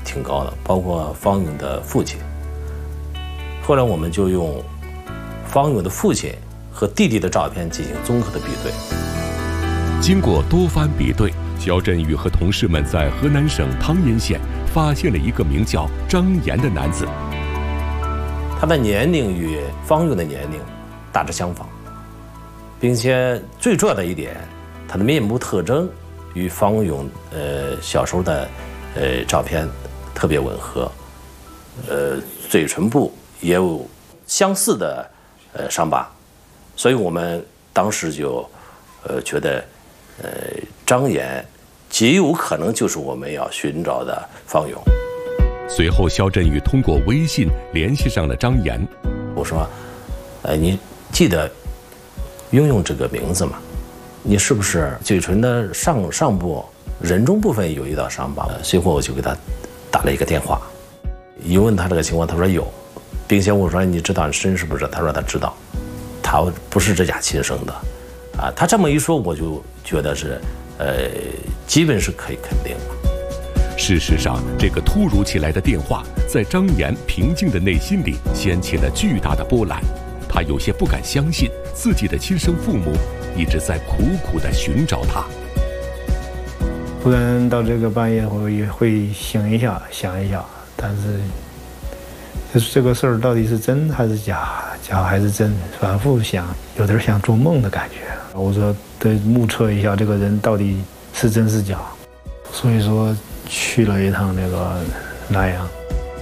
挺高的，包括方勇的父亲。后来我们就用方勇的父亲和弟弟的照片进行综合的比对。 经过多番比对，肖振宇和同事们在河南省汤阴县发现了一个名叫张岩的男子。 他的年龄与方勇的年龄大致相仿，并且最重要的一点，他的面部特征与方勇小时候的照片特别吻合，嘴唇部也有相似的伤疤，所以我们当时就觉得张岩极有可能就是我们要寻找的方勇。 随后，肖振宇通过微信联系上了张岩。 我说：“你记得用这个名字吗？你是不是嘴唇的上部人中部分有一道伤疤？”随后我就给他打了一个电话，一问他这个情况，他说有，并且我说：“你知道你身是不是？”他说他知道，他不是这家亲生的，啊，他这么一说，我就觉得是，基本是可以肯定。 事实上，这个突如其来的电话在张岩平静的内心里掀起了巨大的波澜。他有些不敢相信自己的亲生父母一直在苦苦地寻找他。 突然到这个半夜，我也会醒一下，想一下，但是这个事儿到底是真还是假，假还是真，反复想，有点像做梦的感觉。我说得目测一下这个人到底是真是假，所以说去了一趟那个南阳。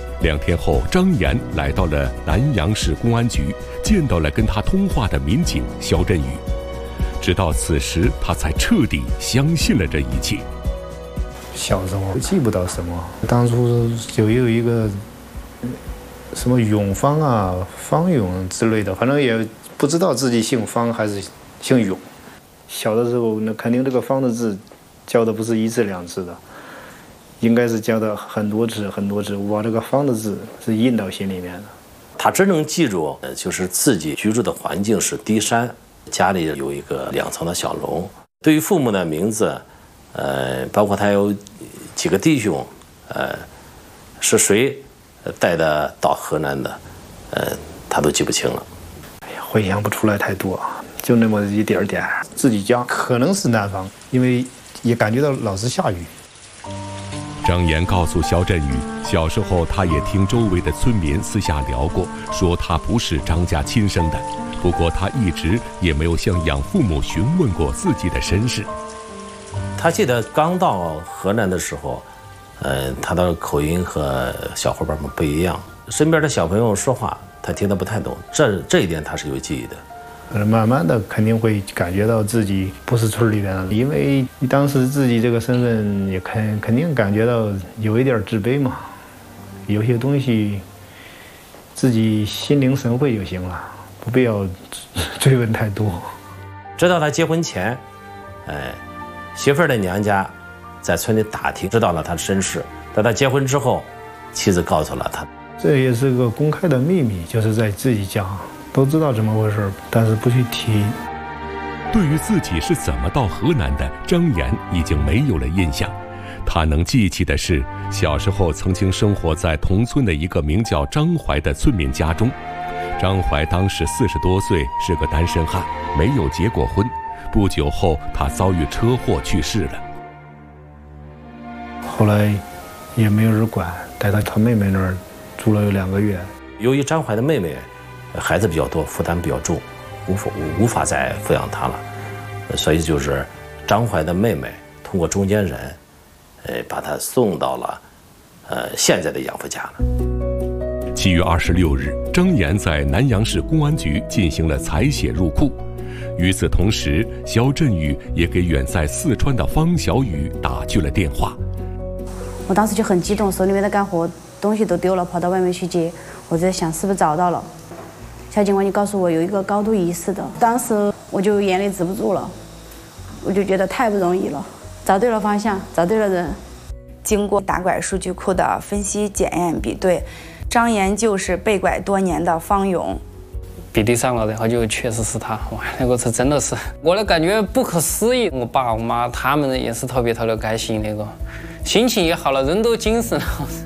2天后，张岩来到了南阳市公安局，见到了跟他通话的民警肖振宇。直到此时，他才彻底相信了这一切。 小时候记不到什么，当初就有一个什么永芳啊、方勇之类的，反正也不知道自己姓方还是姓永。小的时候，那肯定这个方的字教的不是1字2字的，应该是教的很多字很多字。我把这个方的字是印到心里面的。 他只能记住，就是自己居住的环境是低山，家里有一个2层的小楼。对于父母的名字，包括他有几个弟兄，是谁带的到河南的，他都记不清了。 哎呀，回想不出来太多，就那么一点点。自己家可能是南方，因为也感觉到老是下雨。 张岩告诉肖振宇，小时候他也听周围的村民私下聊过，说他不是张家亲生的。不过他一直也没有向养父母询问过自己的身世。 他记得刚到河南的时候，他的口音和小伙伴们不一样，身边的小朋友说话他听得不太懂，这一点他是有记忆的。 慢慢的肯定会感觉到自己不是村里边的，因为你当时自己这个身份也肯定感觉到有一点自卑嘛，有些东西自己心领神会就行了，不必要追问太多。 直到他结婚前，媳妇儿的娘家在村里打听，知道了他的身世。等他结婚之后，妻子告诉了他， 这也是个公开的秘密，就是在自己家都知道怎么回事，但是不去提。 对于自己是怎么到河南的，张岩已经没有了印象。他能记起的是，小时候曾经生活在同村的一个名叫张怀的村民家中。张怀当时40多岁，是个单身汉，没有结过婚。不久后，他遭遇车祸去世了。 后来也没有人管，带到他妹妹那儿住了有2个月。 由于张怀的妹妹孩子比较多，负担比较重，无法再抚养他了，所以就是张怀的妹妹通过中间人，把他送到了现在的养父家了。 7月26日，张岩在南阳市公安局进行了采血入库。与此同时，肖振宇也给远在四川的方小雨打去了电话。 我当时就很激动，手里面的干活东西都丢了，跑到外面去接。我在想是不是找到了。小警官就告诉我有一个高度疑似的，当时我就眼泪止不住了，我就觉得太不容易了，找对了方向，找对了人。 经过打拐数据库的分析检验比对，张岩就是被拐多年的方勇。 比对上了，然后就确实是他。哇，那个是真的是，我的感觉不可思议。我爸我妈他们也是特别开心，那个心情也好了，人都精神了。